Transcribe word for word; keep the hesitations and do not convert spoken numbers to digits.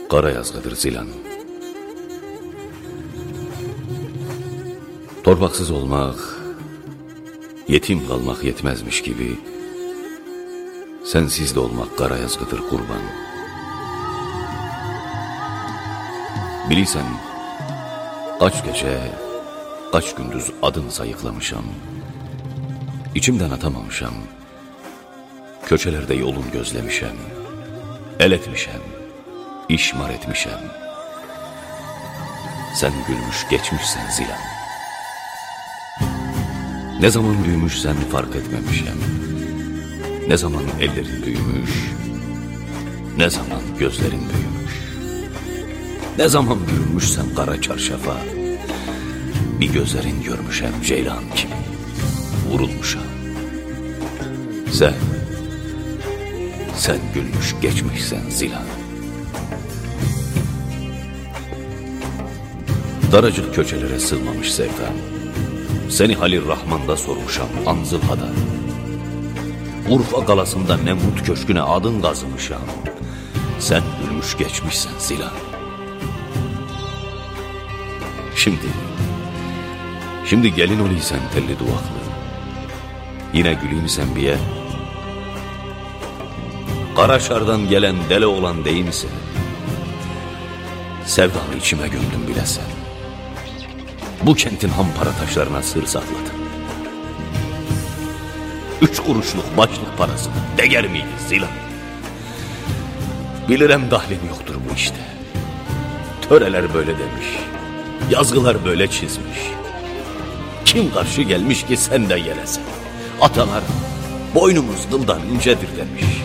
Kara yazgıdır Zilan. Torbaksız olmak, yetim kalmak yetmezmiş gibi, sensiz de olmak kara yazgıdır kurban. Bilirsen, kaç gece, kaç gündüz adın sayıklamışam, İçimden atamamışam, köçelerde yolun gözlemişem, el etmişem, işmar etmişem. Sen gülmüş geçmişsen Zilan. Ne zaman büyümüşsen fark etmemişem, ne zaman ellerin büyümüş, ne zaman gözlerin büyümüş. Ne zaman bürünmüşsen kara çarşafa, bir gözlerin görmüşem ceylan gibi vurulmuşam. Sen, sen gülmüş geçmişsen Zilan. Daracık köçelere sığmamış sevdam, seni Halil Rahman'da sormuşam Anzılha'da. Urfa kalasında Nemrut köşküne adın kazımışam, sen gülmüş geçmişsen Zilan. Şimdi, şimdi gelin oluysan telli duvaklı, yine güleyim sen biye. Karaşar'dan gelen dele olan değil misin? Sevdalı içime gömdüm bile sen. Bu kentin hampara taşlarına sır sakladım. Üç kuruşluk başlık parası değer miydi Zilan? Bilirem dahlim yoktur bu işte. Töreler böyle demiş, yazgılar böyle çizmiş. Kim karşı gelmiş ki sen de gelesin? Atalar boynumuz kıldan incedir demiş.